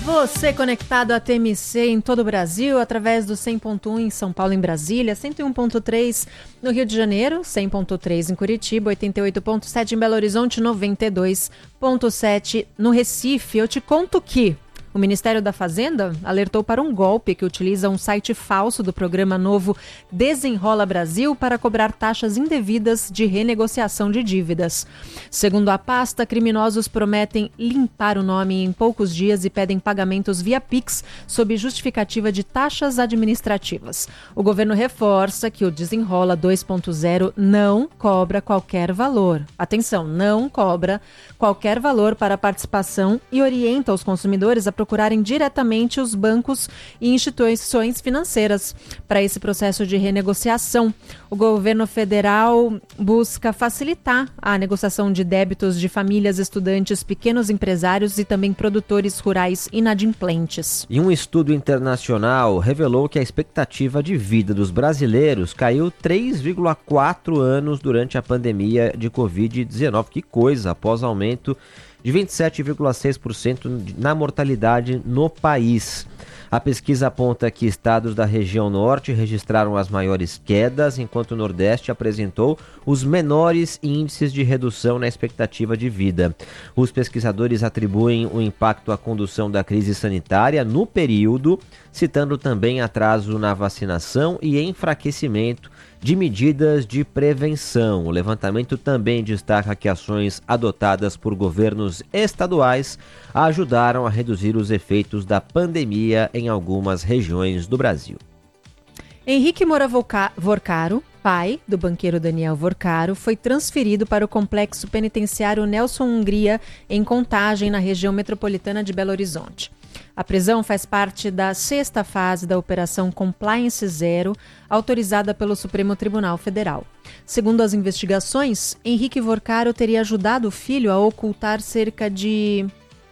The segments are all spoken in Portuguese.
Você conectado à TMC em todo o Brasil, através do 100.1 em São Paulo, em Brasília, 101.3 no Rio de Janeiro, 100.3 em Curitiba, 88.7 em Belo Horizonte, 92.7 no Recife. Eu te conto que o Ministério da Fazenda alertou para um golpe que utiliza um site falso do programa novo Desenrola Brasil para cobrar taxas indevidas de renegociação de dívidas. Segundo a pasta, criminosos prometem limpar o nome em poucos dias e pedem pagamentos via Pix sob justificativa de taxas administrativas. O governo reforça que o Desenrola 2.0 não cobra qualquer valor. Atenção, não cobra qualquer valor para a participação e orienta os consumidores a procurarem diretamente os bancos e instituições financeiras para esse processo de renegociação. O governo federal busca facilitar a negociação de débitos de famílias, estudantes, pequenos empresários e também produtores rurais inadimplentes. E um estudo internacional revelou que a expectativa de vida dos brasileiros caiu 3,4 anos durante a pandemia de Covid-19. Que coisa, após aumento de 27,6% na mortalidade no país. A pesquisa aponta que estados da região norte registraram as maiores quedas, enquanto o nordeste apresentou os menores índices de redução na expectativa de vida. Os pesquisadores atribuem o impacto à condução da crise sanitária no período, citando também atraso na vacinação e enfraquecimento de medidas de prevenção. O levantamento também destaca que ações adotadas por governos estaduais ajudaram a reduzir os efeitos da pandemia em algumas regiões do Brasil. Henrique Moura Vorcaro, pai do banqueiro Daniel Vorcaro, foi transferido para o complexo penitenciário Nelson Hungria, em Contagem, na região metropolitana de Belo Horizonte. A prisão faz parte da 6ª fase da Operação Compliance Zero, autorizada pelo Supremo Tribunal Federal. Segundo as investigações, Henrique Vorcaro teria ajudado o filho a ocultar cerca de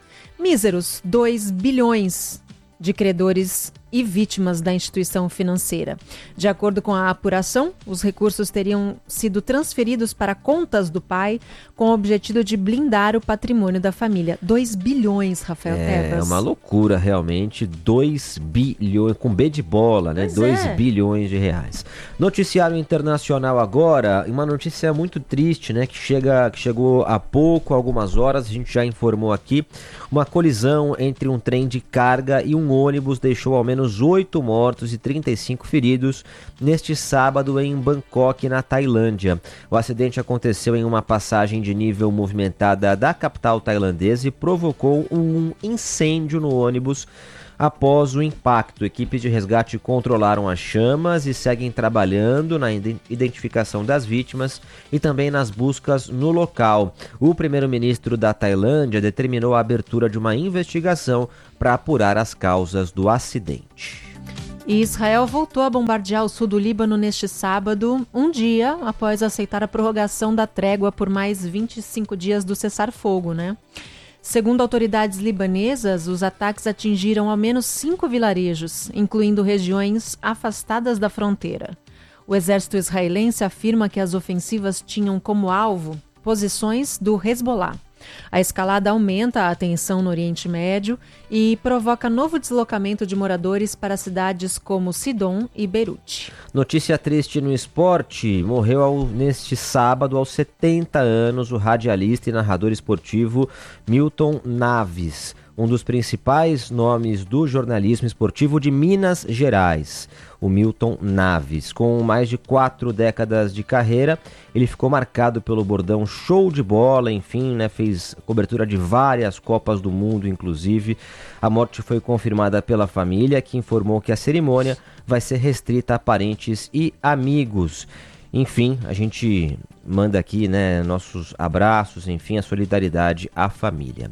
míseros 2 bilhões de credores e vítimas da instituição financeira. De acordo com a apuração, os recursos teriam sido transferidos para contas do pai com o objetivo de blindar o patrimônio da família. 2 bilhões, Rafael Tebas. É uma loucura, realmente. 2 bilhões, com B de bola, né? 2 bilhões de reais. Noticiário internacional agora, uma notícia muito triste, né? Que chegou há pouco, algumas horas, a gente já informou aqui. Uma colisão entre um trem de carga e um ônibus deixou ao menos 8 mortos e 35 feridos neste sábado em Bangkok, na Tailândia. O acidente aconteceu em uma passagem de nível movimentada da capital tailandesa e provocou um incêndio no ônibus. Após o impacto, equipes de resgate controlaram as chamas e seguem trabalhando na identificação das vítimas e também nas buscas no local. O primeiro-ministro da Tailândia determinou a abertura de uma investigação para apurar as causas do acidente. E Israel voltou a bombardear o sul do Líbano neste sábado, um dia após aceitar a prorrogação da trégua por mais 25 dias do cessar-fogo, né? Segundo autoridades libanesas, os ataques atingiram ao menos 5 vilarejos, incluindo regiões afastadas da fronteira. O exército israelense afirma que as ofensivas tinham como alvo posições do Hezbollah. A escalada aumenta a tensão no Oriente Médio e provoca novo deslocamento de moradores para cidades como Sidon e Beirute. Notícia triste no esporte. Morreu neste sábado, aos 70 anos, o radialista e narrador esportivo Milton Naves, um dos principais nomes do jornalismo esportivo de Minas Gerais, o Milton Naves. Com mais de 4 décadas de carreira, ele ficou marcado pelo bordão show de bola, enfim, né, fez cobertura de várias Copas do Mundo, inclusive. A morte foi confirmada pela família, que informou que a cerimônia vai ser restrita a parentes e amigos. Enfim, a gente manda aqui, né, nossos abraços, enfim, a solidariedade à família.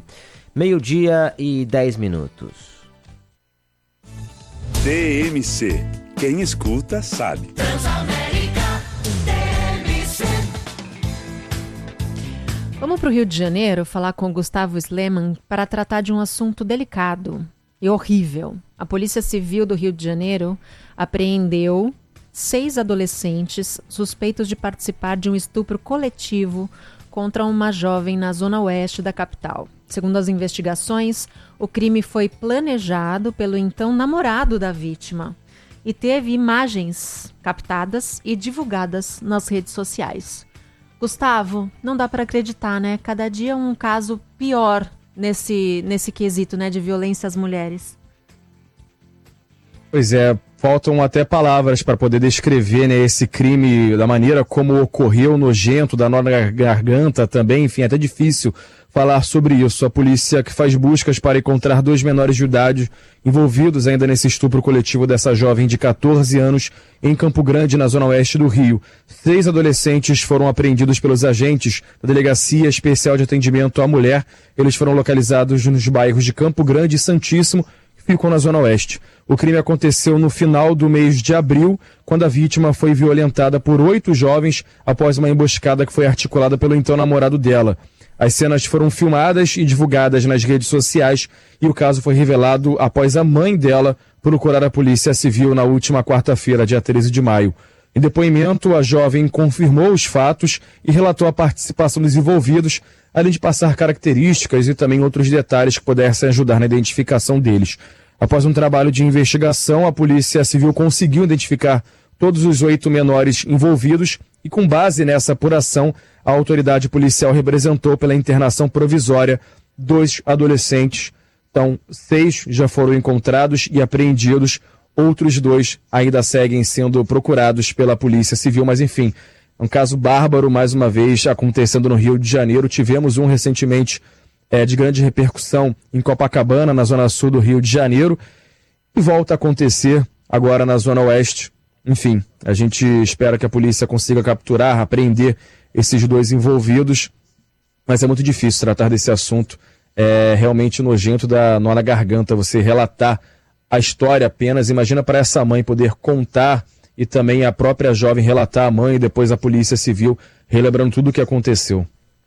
12:10. TMC. Quem escuta sabe. Transamérica TMC. Vamos para o Rio de Janeiro falar com o Gustavo Sleman para tratar de um assunto delicado e horrível. A Polícia Civil do Rio de Janeiro apreendeu 6 adolescentes suspeitos de participar de um estupro coletivo contra uma jovem na zona oeste da capital. Segundo as investigações, o crime foi planejado pelo então namorado da vítima e teve imagens captadas e divulgadas nas redes sociais. Gustavo, não dá para acreditar, né? Cada dia um caso pior nesse quesito, né, de violência às mulheres. Pois é, faltam até palavras para poder descrever, né, esse crime, da maneira como ocorreu, nojento, da nó na garganta também, enfim, é até difícil falar sobre isso. A polícia que faz buscas para encontrar 2 menores de idade envolvidos ainda nesse estupro coletivo dessa jovem de 14 anos em Campo Grande, na zona oeste do Rio. 6 adolescentes foram apreendidos pelos agentes da Delegacia Especial de Atendimento à Mulher. Eles foram localizados nos bairros de Campo Grande e Santíssimo, que ficam na zona oeste. O crime aconteceu no final do mês de abril, quando a vítima foi violentada por 8 jovens após uma emboscada que foi articulada pelo então namorado dela. As cenas foram filmadas e divulgadas nas redes sociais e o caso foi revelado após a mãe dela procurar a Polícia Civil na última quarta-feira, dia 13 de maio. Em depoimento, a jovem confirmou os fatos e relatou a participação dos envolvidos, além de passar características e também outros detalhes que pudessem ajudar na identificação deles. Após um trabalho de investigação, a Polícia Civil conseguiu identificar todos os 8 menores envolvidos e, com base nessa apuração, a autoridade policial representou pela internação provisória 2 adolescentes. Então, 6 já foram encontrados e apreendidos, outros 2 ainda seguem sendo procurados pela Polícia Civil, mas enfim, um caso bárbaro, mais uma vez, acontecendo no Rio de Janeiro. Tivemos um recentemente de grande repercussão em Copacabana, na zona sul do Rio de Janeiro, e volta a acontecer agora na zona oeste. Enfim, a gente espera que a polícia consiga capturar, apreender esses 2 envolvidos, mas é muito difícil tratar desse assunto. É realmente nojento, da nó na garganta você relatar a história apenas. Imagina para essa mãe poder contar e também a própria jovem relatar à mãe e depois a Polícia Civil, relembrando tudo o que aconteceu.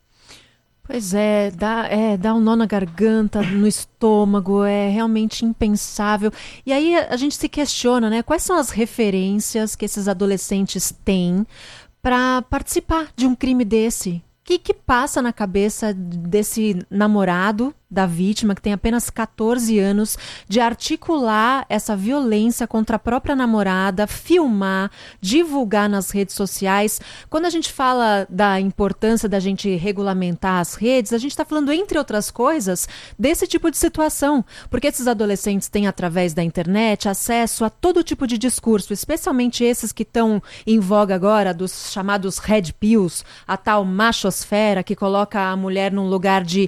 Pois é, dá um nó na garganta, no estômago, é realmente impensável. E aí a gente se questiona, né? Quais são as referências que esses adolescentes têm para participar de um crime desse? O que passa na cabeça desse namorado da vítima, que tem apenas 14 anos, de articular essa violência contra a própria namorada, filmar, divulgar nas redes sociais? Quando a gente fala da importância da gente regulamentar as redes, a gente está falando, entre outras coisas, desse tipo de situação, porque esses adolescentes têm, através da internet, acesso a todo tipo de discurso, especialmente esses que estão em voga agora, dos chamados red pills, a tal machosfera que coloca a mulher num lugar de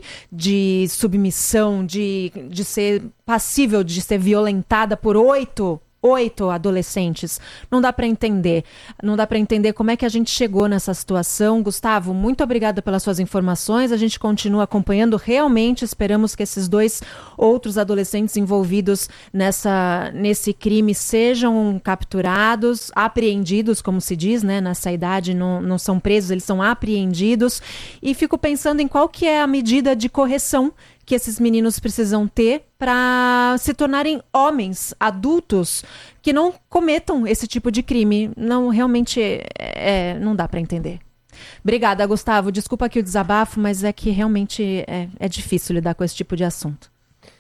submissão, de ser passível de ser violentada por 8 adolescentes. Não dá para entender. Não dá para entender como é que a gente chegou nessa situação. Gustavo, muito obrigada pelas suas informações. A gente continua acompanhando. Realmente esperamos que esses 2 outros adolescentes envolvidos nesse crime sejam capturados, apreendidos, como se diz, né? Nessa idade não são presos, eles são apreendidos. E fico pensando em qual que é a medida de correção que esses meninos precisam ter para se tornarem homens adultos que não cometam esse tipo de crime. Não, realmente, não dá para entender. Obrigada, Gustavo. Desculpa aqui o desabafo, mas é que realmente é difícil lidar com esse tipo de assunto.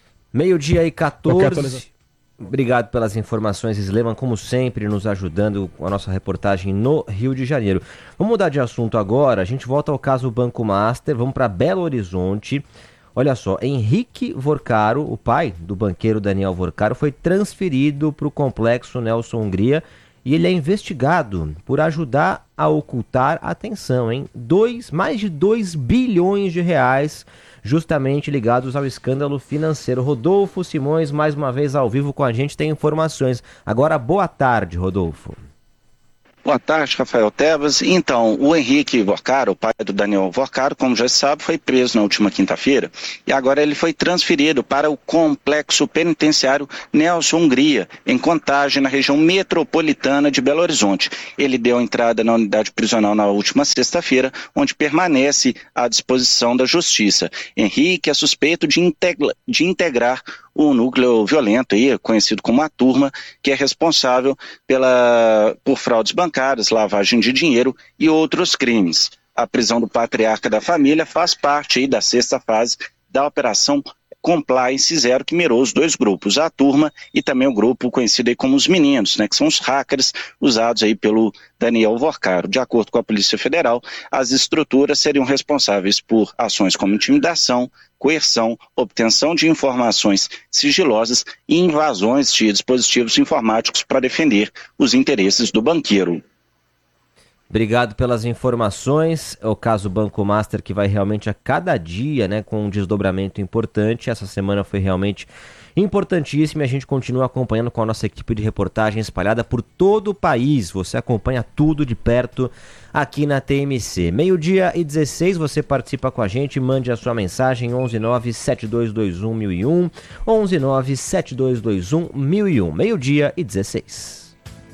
12:14. Obrigado pelas informações, Sleman, como sempre, nos ajudando com a nossa reportagem no Rio de Janeiro. Vamos mudar de assunto agora. A gente volta ao caso Banco Master. Vamos para Belo Horizonte. Olha só, Henrique Vorcaro, o pai do banqueiro Daniel Vorcaro, foi transferido para o complexo Nelson Hungria e ele é investigado por ajudar a ocultar, atenção, mais de 2 bilhões de reais, justamente ligados ao escândalo financeiro. Rodolfo Simões, mais uma vez ao vivo com a gente, tem informações. Agora, boa tarde, Rodolfo. Boa tarde, Rafael Tebas. Então, o Henrique Vorcaro, o pai do Daniel Vorcaro, como já se sabe, foi preso na última quinta-feira e agora ele foi transferido para o complexo penitenciário Nelson Hungria, em Contagem, na região metropolitana de Belo Horizonte. Ele deu entrada na unidade prisional na última sexta-feira, onde permanece à disposição da Justiça. Henrique é suspeito de integrar o núcleo violento, conhecido como a turma, que é responsável por fraudes bancárias, lavagem de dinheiro e outros crimes. A prisão do patriarca da família faz parte aí da 6ª fase da Operação Compliance Zero, que mirou os 2 grupos, a turma e também o grupo conhecido aí como os meninos, né, que são os hackers usados aí pelo Daniel Vorcaro. De acordo com a Polícia Federal, as estruturas seriam responsáveis por ações como intimidação, coerção, obtenção de informações sigilosas e invasões de dispositivos informáticos para defender os interesses do banqueiro. Obrigado pelas informações. É o caso Banco Master que vai realmente a cada dia, né, com um desdobramento importante. Essa semana foi realmente importantíssima e a gente continua acompanhando com a nossa equipe de reportagem espalhada por todo o país. Você acompanha tudo de perto aqui na TMC. 12:16, você participa com a gente, mande a sua mensagem 11972211001, 11972211001, 12:16.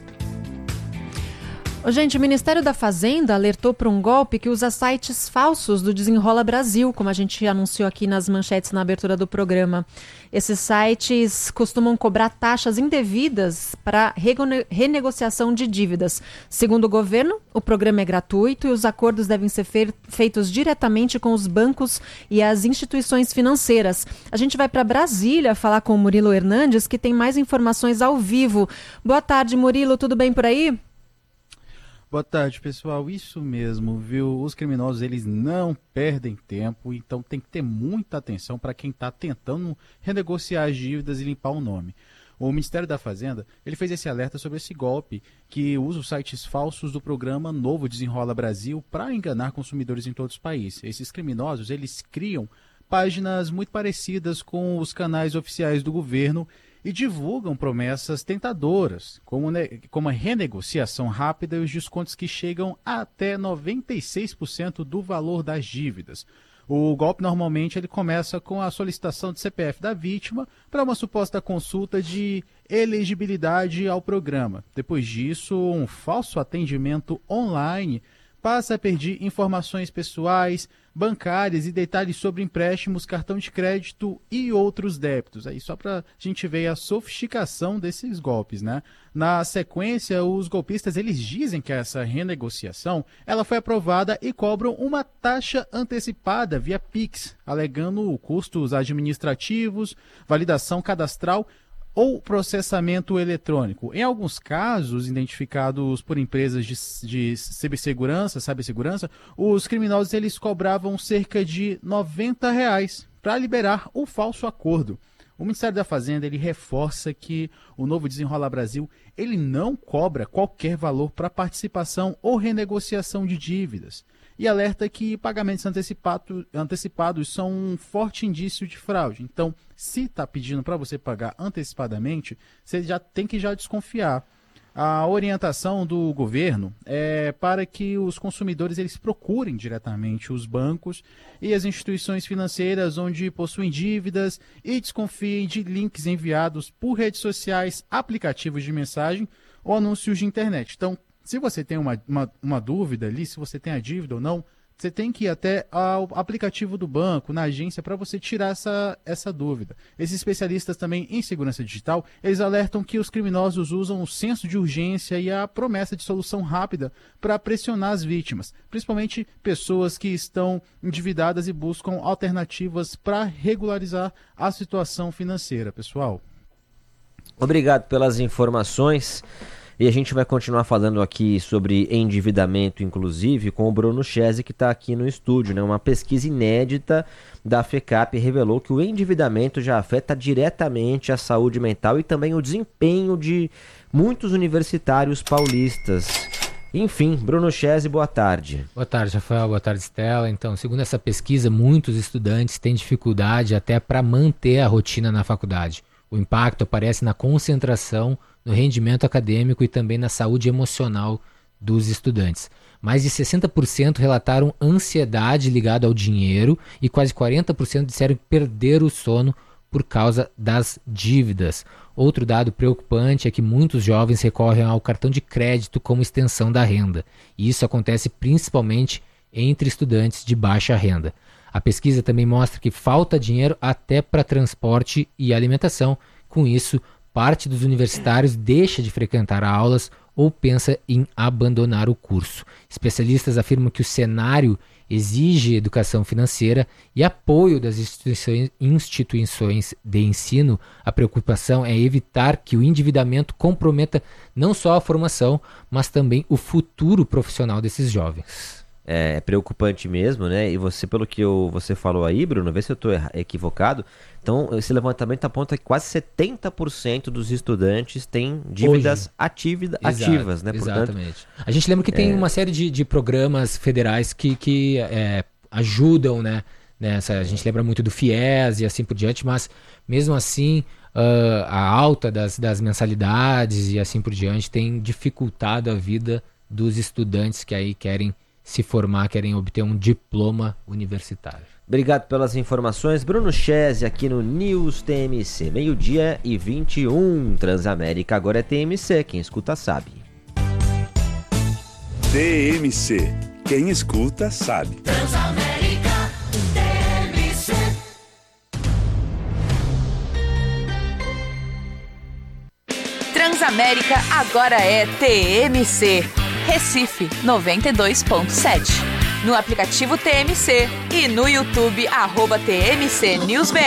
Gente, o Ministério da Fazenda alertou para um golpe que usa sites falsos do Desenrola Brasil, como a gente anunciou aqui nas manchetes na abertura do programa. Esses sites costumam cobrar taxas indevidas para renegociação de dívidas. Segundo o governo, o programa é gratuito e os acordos devem ser feitos diretamente com os bancos e as instituições financeiras. A gente vai para Brasília falar com o Murilo Hernandes, que tem mais informações ao vivo. Boa tarde, Murilo, tudo bem por aí? Boa tarde, pessoal. Isso mesmo, viu? Os criminosos, eles não perdem tempo, então tem que ter muita atenção para quem está tentando renegociar as dívidas e limpar o nome. O Ministério da Fazenda, ele fez esse alerta sobre esse golpe que usa os sites falsos do programa Novo Desenrola Brasil para enganar consumidores em todos os países. Esses criminosos, eles criam páginas muito parecidas com os canais oficiais do governo e divulgam promessas tentadoras, como a renegociação rápida e os descontos que chegam até 96% do valor das dívidas. O golpe normalmente ele começa com a solicitação de CPF da vítima para uma suposta consulta de elegibilidade ao programa. Depois disso, um falso atendimento online passa a pedir informações pessoais, bancárias e detalhes sobre empréstimos, cartão de crédito e outros débitos. Aí só para a gente ver a sofisticação desses golpes, né? Na sequência, os golpistas eles dizem que essa renegociação ela foi aprovada e cobram uma taxa antecipada via Pix, alegando custos administrativos, validação cadastral ou processamento eletrônico. Em alguns casos, identificados por empresas de cibersegurança, os criminosos eles cobravam cerca de R$90 para liberar o falso acordo. O Ministério da Fazenda ele reforça que o Novo Desenrola Brasil ele não cobra qualquer valor para participação ou renegociação de dívidas. E alerta que pagamentos antecipados são um forte indício de fraude. Então, se está pedindo para você pagar antecipadamente, você já tem que desconfiar. A orientação do governo é para que os consumidores eles procurem diretamente os bancos e as instituições financeiras onde possuem dívidas e desconfiem de links enviados por redes sociais, aplicativos de mensagem ou anúncios de internet. Então, se você tem uma dúvida ali, se você tem a dívida ou não, você tem que ir até ao aplicativo do banco, na agência, para você tirar essa dúvida. Esses especialistas também em segurança digital, eles alertam que os criminosos usam o senso de urgência e a promessa de solução rápida para pressionar as vítimas, principalmente pessoas que estão endividadas e buscam alternativas para regularizar a situação financeira, pessoal. Obrigado pelas informações. E a gente vai continuar falando aqui sobre endividamento, inclusive, com o Bruno Chese, que está aqui no estúdio, né? Uma pesquisa inédita da FECAP revelou que o endividamento já afeta diretamente a saúde mental e também o desempenho de muitos universitários paulistas. Enfim, Bruno Chese, boa tarde. Boa tarde, Rafael. Boa tarde, Stella. Então, segundo essa pesquisa, muitos estudantes têm dificuldade até para manter a rotina na faculdade. O impacto aparece na concentração, no rendimento acadêmico e também na saúde emocional dos estudantes. Mais de 60% relataram ansiedade ligada ao dinheiro e quase 40% disseram que perderam o sono por causa das dívidas. Outro dado preocupante é que muitos jovens recorrem ao cartão de crédito como extensão da renda. E isso acontece principalmente entre estudantes de baixa renda. A pesquisa também mostra que falta dinheiro até para transporte e alimentação. Com isso, parte dos universitários deixa de frequentar aulas ou pensa em abandonar o curso. Especialistas afirmam que o cenário exige educação financeira e apoio das instituições de ensino. A preocupação é evitar que o endividamento comprometa não só a formação, mas também o futuro profissional desses jovens. É preocupante mesmo, né? E você, pelo que você falou aí, Bruno, vê se eu estou equivocado. Então, esse levantamento aponta que quase 70% dos estudantes têm dívidas ativas, né? Exatamente. Portanto, a gente lembra que tem uma série de programas federais que ajudam, né? A gente lembra muito do FIES e assim por diante, mas mesmo assim a alta das mensalidades e assim por diante tem dificultado a vida dos estudantes que aí querem se formar, querem obter um diploma universitário. Obrigado pelas informações. Bruno Chese aqui no News TMC. 12:21. Transamérica agora é TMC. Quem escuta sabe. TMC. Quem escuta sabe. Transamérica TMC. Transamérica agora é TMC. Recife 92.7. No aplicativo TMC e no YouTube @TMC News BR.